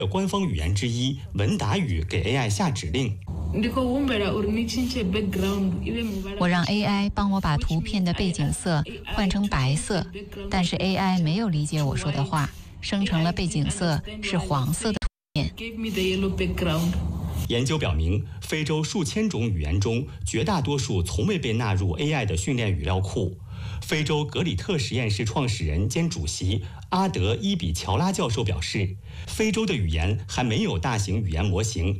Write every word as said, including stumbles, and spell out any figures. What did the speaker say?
官方语言之一文达语给 A I 下指令。 我让 A I 帮我把图片的背景色换成白色，但是 A I 没有理解我说的话，生成了背景色是黄色的图片。 研究表明，非洲数千种语言中，绝大多数从未被纳入 A I 的训练语料库。非洲格里特实验室创始人兼主席阿德伊比乔拉教授表示，非洲的语言还没有大型语言模型